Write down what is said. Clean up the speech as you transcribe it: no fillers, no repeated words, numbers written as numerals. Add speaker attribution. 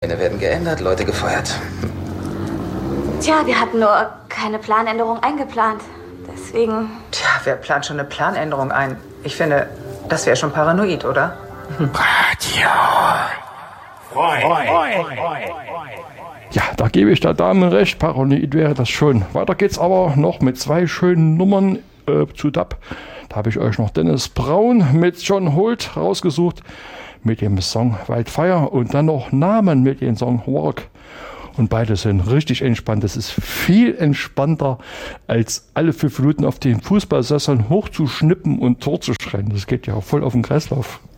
Speaker 1: Pläne werden geändert, Leute gefeuert.
Speaker 2: Tja, wir hatten nur keine Planänderung eingeplant. Deswegen...
Speaker 3: Tja, wer plant schon eine Planänderung ein? Ich finde, das wäre schon paranoid, oder?
Speaker 4: Radio. Ja, da gebe ich der Dame recht. Paranoid wäre das schon. Weiter geht's aber noch mit 2 schönen Nummern zu DAB. Da habe ich euch noch Dennis Brown mit John Holt rausgesucht mit dem Song Wildfire und dann noch Namen mit dem Song Walk. Und beide sind richtig entspannt. Das ist viel entspannter, als alle 5 Minuten auf den Fußballsesseln hochzuschnippen und Tor zu schreien. Das geht ja voll auf den Kreislauf.